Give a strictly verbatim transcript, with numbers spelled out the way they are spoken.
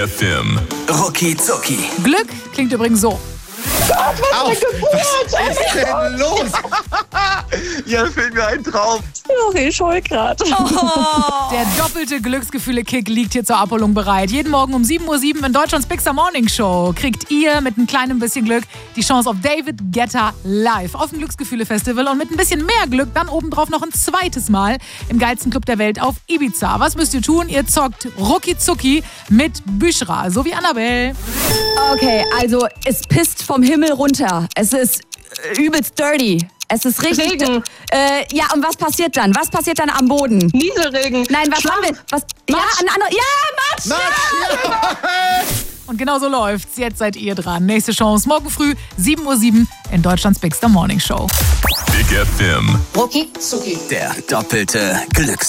F M. Rucki Zucki. Glück klingt übrigens so. Gott, was Auf, ist was ist denn los? Ja, fehlt mir ein Traum. Sorry, ich heul grad. Der doppelte Glücksgefühle-Kick liegt hier zur Abholung bereit. Jeden Morgen um sieben Uhr sieben in Deutschlands Big Star Morning Show kriegt ihr mit ein kleinem bisschen Glück die Chance auf David Guetta live auf dem Glücksgefühle-Festival und mit ein bisschen mehr Glück dann obendrauf noch ein zweites Mal im geilsten Club der Welt auf Ibiza. Was müsst ihr tun? Ihr zockt Rucki Zucki mit Büschra, so wie Annabelle. Okay, also es pisst vom Himmel runter. Es ist äh, übelst dirty. Es ist richtig. Regen. Äh, ja, und was passiert dann? Was passiert dann am Boden? Nieselregen. Nein, was Schlamm. haben wir? Was? Ja, ein anderer. Ja, Matsch! Matsch, ja. Und genau so läuft's. Jetzt seid ihr dran. Nächste Chance morgen früh sieben Uhr sieben in Deutschlands Big Star Morning Show. Big F M. Rucki Zucki. Der doppelte Glücks.